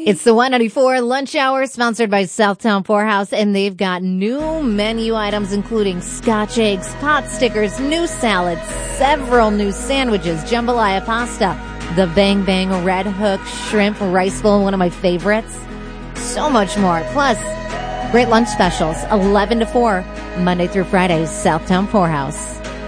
It's the 194 lunch hour sponsored by Southtown Poorhouse, and they've got new menu items including scotch eggs, pot stickers, new salads, several new sandwiches, jambalaya pasta, the Bang Bang Red Hook shrimp rice bowl, one of my favorites. So much more. Plus, great lunch specials, 11 to 4, Monday through Friday, Southtown Poorhouse.